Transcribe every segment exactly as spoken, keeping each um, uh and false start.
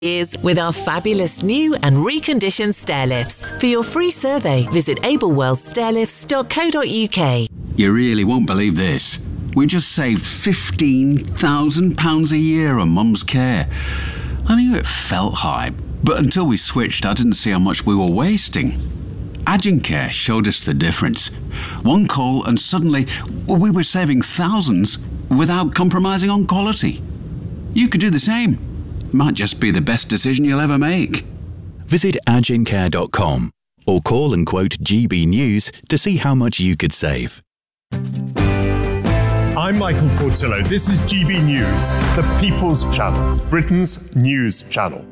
Is with our fabulous new and reconditioned stair lifts. For your free survey, visit ablewell stairlifts dot co dot uk. You really won't believe this. We just saved fifteen thousand pounds a year on Mum's care. I knew it felt high, but until we switched, I didn't see how much we were wasting. Agencare showed us the difference. One call and suddenly we were saving thousands without compromising on quality. You could do the same. Might just be the best decision you'll ever make. Visit agencare dot com or call and quote G B News to see how much you could save. I'm Michael Portillo. This is G B News, the People's Channel, Britain's news channel.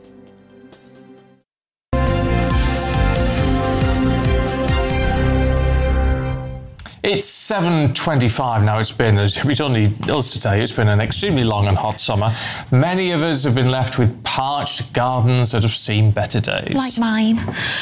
It's seven twenty-five now. It's been, as it's only us to tell you, it's been an extremely long and hot summer. Many of us have been left with parched gardens that have seen better days. Like mine.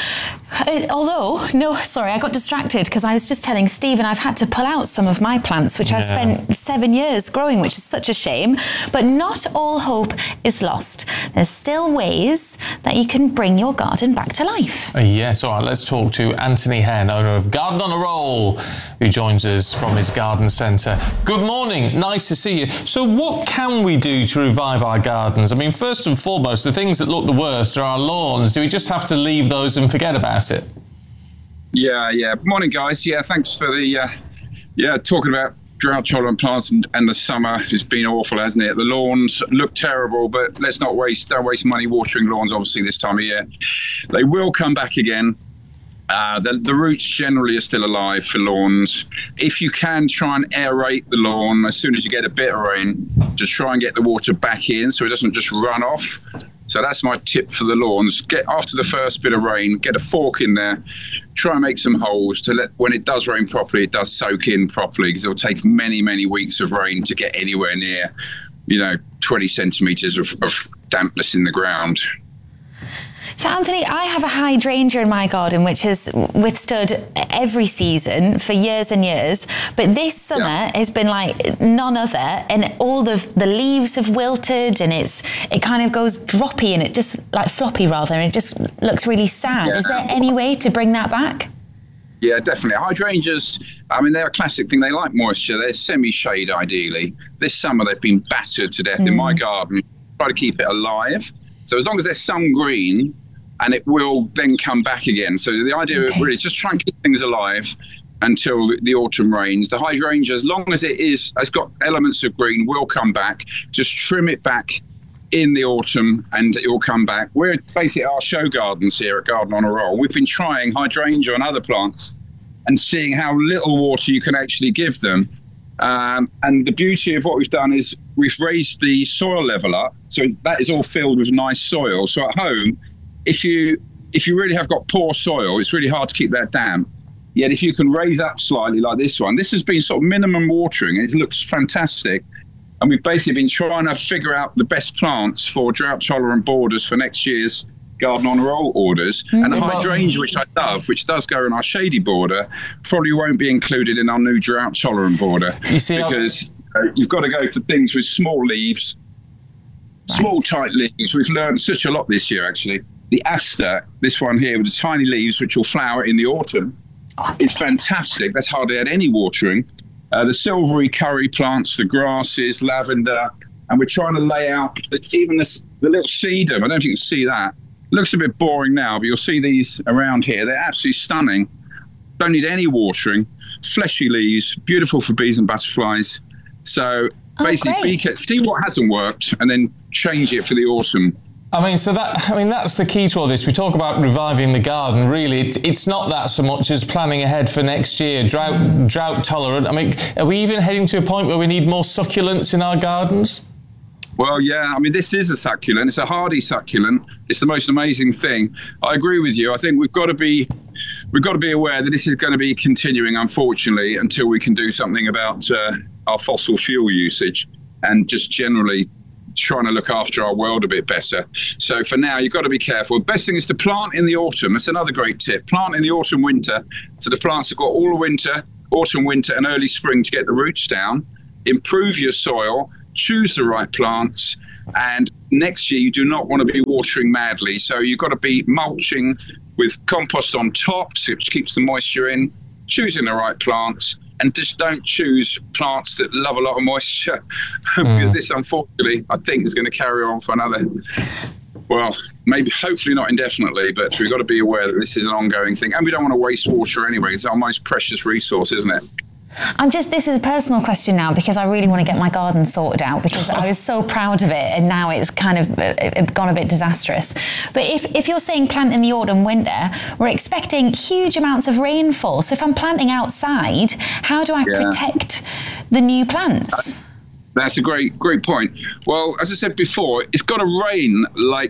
Uh, although, no, sorry, I got distracted because I was just telling Stephen I've had to pull out some of my plants, which yeah. I've spent seven years growing, which is such a shame. But not all hope is lost. There's still ways that you can bring your garden back to life. Uh, yes, all right, let's talk to Anthony Henn, owner of Garden on a Roll, who joins us from his garden centre. Good morning, nice to see you. So what can we do to revive our gardens? I mean, first and foremost, the things that look the worst are our lawns. Do we just have to leave those and forget about it? Yeah, yeah. Morning, guys. Yeah, thanks for the, uh, yeah, talking about drought-tolerant plants and, and the summer. It's been awful, hasn't it? The lawns look terrible, but let's not waste, don't waste money watering lawns, obviously, this time of year. They will come back again. Uh, the, the roots generally are still alive for lawns. If you can, try and aerate the lawn as soon as you get a bit of rain. Just try and get the water back in so it doesn't just run off. So that's my tip for the lawns. Get after the first bit of rain, get a fork in there, try and make some holes to let, when it does rain properly, it does soak in properly, because it'll take many, many weeks of rain to get anywhere near, you know, twenty centimetres of, of dampness in the ground. So, Anthony, I have a hydrangea in my garden which has withstood every season for years and years, but this summer yeah. has been like none other, and all the the leaves have wilted, and it's it kind of goes droppy, and it just like floppy rather, and it just looks really sad. Yeah. Is there any way to bring that back? Yeah, definitely. Hydrangeas, I mean, they're a classic thing. They like moisture. They're semi-shade, ideally. This summer, they've been battered to death mm. in my garden. Try to keep it alive. So as long as there's some green, and it will then come back again. So the idea okay. really is just try and keep things alive until the autumn rains. The hydrangea, as long as it is, has got elements of green, will come back. Just trim it back in the autumn and it will come back. We're basically our show gardens here at Garden on a Roll. We've been trying hydrangea and other plants and seeing how little water you can actually give them. Um, and the beauty of what we've done is we've raised the soil level up. So that is all filled with nice soil. So at home, If you if you really have got poor soil, it's really hard to keep that damp. Yet if you can raise up slightly like this one, this has been sort of minimum watering. It looks fantastic. And we've basically been trying to figure out the best plants for drought-tolerant borders for next year's Garden on a Roll orders. Mm-hmm. And the hydrangea, which I love, which does go in our shady border, probably won't be included in our new drought-tolerant border. You see, because uh, you've got to go for things with small leaves, right. small, tight leaves. We've learned such a lot this year, actually. The aster, this one here with the tiny leaves, which will flower in the autumn, is fantastic. That's hardly had any watering. Uh, the silvery curry plants, the grasses, lavender, and we're trying to lay out even this, the little sedum. I don't know if you can see that. It looks a bit boring now, but you'll see these around here. They're absolutely stunning. Don't need any watering. Fleshy leaves, beautiful for bees and butterflies. So basically, oh, see what hasn't worked and then change it for the autumn. I mean, so that, I mean, that's the key to all this. We talk about reviving the garden. Really, it, it's not that so much as planning ahead for next year. Drought, drought tolerant. I mean, are we even heading to a point where we need more succulents in our gardens? Well, yeah, I mean, this is a succulent. It's a hardy succulent. It's the most amazing thing. I agree with you. I think we've got to be, we've got to be aware that this is going to be continuing, unfortunately, until we can do something about uh, our fossil fuel usage and just generally trying to look after our world a bit better. So for now, you've got to be careful. The best thing is to plant in the autumn. That's another great tip. Plant in the autumn, winter. So the plants have got all the winter, autumn, winter, and early spring to get the roots down. Improve your soil. Choose the right plants. And next year, you do not want to be watering madly. So you've got to be mulching with compost on top, which keeps the moisture in, choosing the right plants, and just don't choose plants that love a lot of moisture because mm. this, unfortunately, I think is going to carry on for another, well, maybe hopefully not indefinitely, but we've got to be aware that this is an ongoing thing. And we don't want to waste water anyway. It's our most precious resource, isn't it? I'm just, this is a personal question now because I really want to get my garden sorted out because I was so proud of it and now it's kind of uh, gone a bit disastrous. But if, if you're saying plant in the autumn, winter, we're expecting huge amounts of rainfall. So if I'm planting outside, how do I yeah. protect the new plants? That's a great, great point. Well, as I said before, it's got to rain like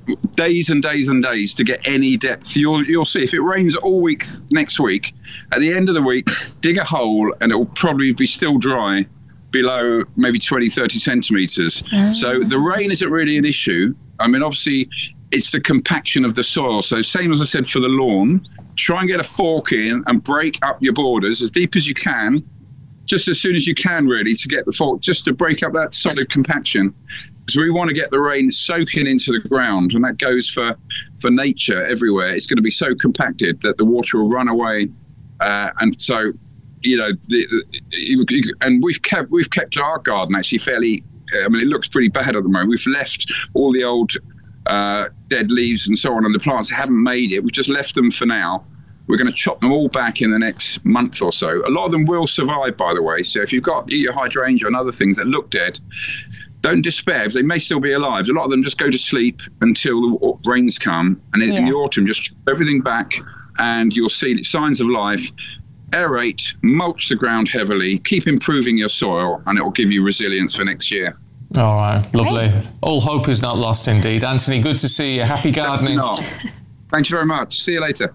days and days and days to get any depth. You'll you'll see if it rains all week next week, at the end of the week, dig a hole and it will probably be still dry below maybe twenty, thirty centimetres. Mm. So the rain isn't really an issue. I mean, obviously, it's the compaction of the soil. So same as I said for the lawn, try and get a fork in and break up your borders as deep as you can, just as soon as you can really, to get the fork, just to break up that solid compaction. Because we want to get the rain soaking into the ground, and that goes for, for nature everywhere. It's going to be so compacted that the water will run away, uh, and so you know, the, the, and we've kept we've kept our garden actually fairly. I mean, it looks pretty bad at the moment. We've left all the old uh, dead leaves and so on, and the plants haven't made it. We've just left them for now. We're going to chop them all back in the next month or so. A lot of them will survive, by the way. So if you've got your hydrangea and other things that look dead, don't despair, because they may still be alive. A lot of them just go to sleep until the rains come. And in, yeah. in the autumn, just chop everything back and you'll see signs of life. Aerate, mulch the ground heavily, keep improving your soil, and it will give you resilience for next year. All right, lovely. Hey. All hope is not lost indeed. Anthony, good to see you. Happy gardening. Thank you very much. See you later.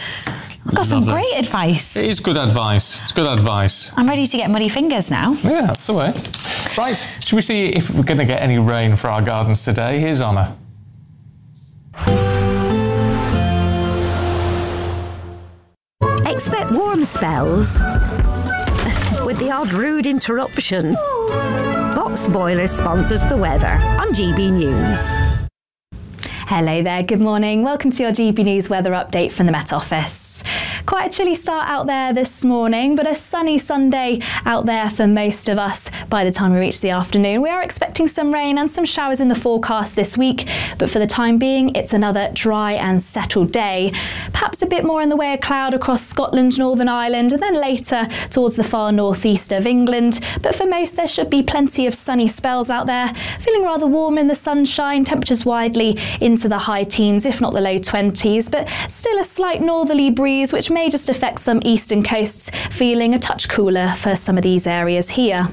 I've got some great advice. It is good advice. It's good advice. I'm ready to get muddy fingers now. Yeah, that's the way. Right, should we see if we're going to get any rain for our gardens today? Here's Anna. Expect warm spells with the odd rude interruption. Box Boilers sponsors the weather on G B News. Hello there, good morning. Welcome to your G B News weather update from the Met Office. Quite a chilly start out there this morning, but a sunny Sunday out there for most of us by the time we reach the afternoon. We are expecting some rain and some showers in the forecast this week, but for the time being, it's another dry and settled day. Perhaps a bit more in the way of cloud across Scotland, Northern Ireland, and then later towards the far northeast of England. But for most, there should be plenty of sunny spells out there. Feeling rather warm in the sunshine, temperatures widely into the high teens, if not the low twenties, but still a slight northerly breeze, which may just affect some eastern coasts, feeling a touch cooler for some of these areas here.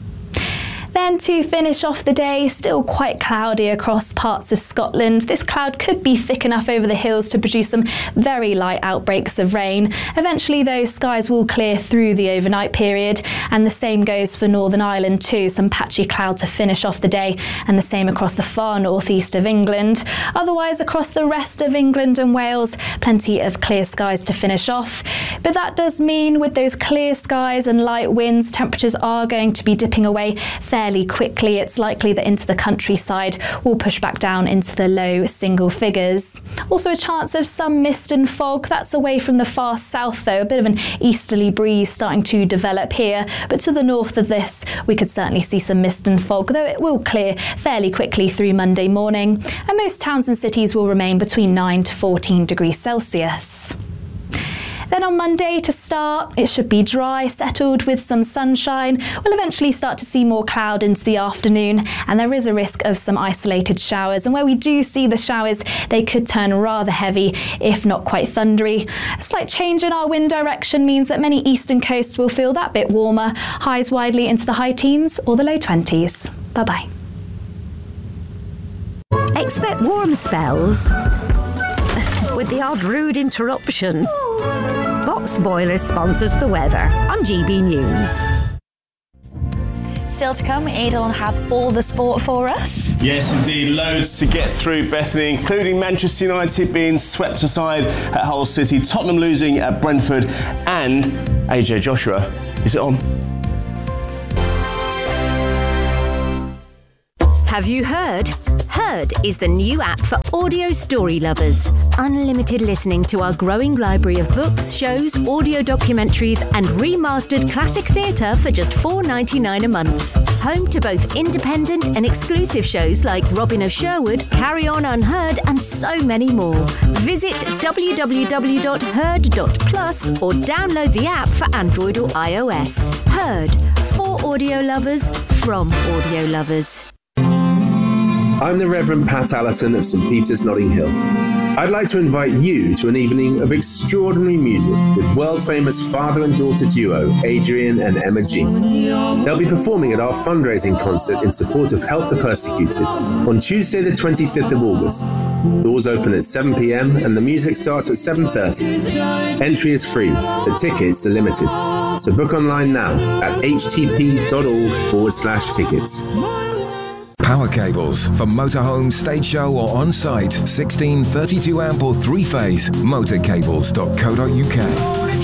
Then to finish off the day, still quite cloudy across parts of Scotland. This cloud could be thick enough over the hills to produce some very light outbreaks of rain. Eventually, those skies will clear through the overnight period, and the same goes for Northern Ireland too. Some patchy cloud to finish off the day, and the same across the far northeast of England. Otherwise, across the rest of England and Wales, plenty of clear skies to finish off. But that does mean with those clear skies and light winds, temperatures are going to be dipping away fairly quickly. It's likely that into the countryside will push back down into the low single figures. Also a chance of some mist and fog. That's away from the far south though, a bit of an easterly breeze starting to develop here, but to the north of this we could certainly see some mist and fog, though it will clear fairly quickly through Monday morning, and most towns and cities will remain between nine to fourteen degrees Celsius. Then on Monday to start, it should be dry, settled with some sunshine. We'll eventually start to see more cloud into the afternoon, and there is a risk of some isolated showers. And where we do see the showers, they could turn rather heavy, if not quite thundery. A slight change in our wind direction means that many eastern coasts will feel that bit warmer, highs widely into the high teens or the low twenties. Bye-bye. Expect warm spells with the odd rude interruption. Box Boilers sponsors the weather on G B News. Still to come, Adel have all the sport for us. Yes, indeed, loads to get through, Bethany, including Manchester United being swept aside at Hull City, Tottenham losing at Brentford, and A J Joshua. Is it on? Have you heard? Heard is the new app for audio story lovers. Unlimited listening to our growing library of books, shows, audio documentaries and remastered classic theatre for just four dollars ninety-nine a month. Home to both independent and exclusive shows like Robin of Sherwood, Carry On Unheard and so many more. Visit w w w dot heard dot plus or download the app for Android or iOS. Heard, for audio lovers, from audio lovers. I'm the Reverend Pat Allerton of St Peter's, Notting Hill. I'd like to invite you to an evening of extraordinary music with world-famous father and daughter duo Adrian and Emma Jean. They'll be performing at our fundraising concert in support of Help the Persecuted on Tuesday the twenty-fifth of August. Doors open at seven p m and the music starts at seven thirty. Entry is free, but tickets are limited. So book online now at htp.org forward slash tickets. Power cables for motorhome, stage show or on-site. sixteen, thirty-two amp or three-phase. motorcables dot co dot uk.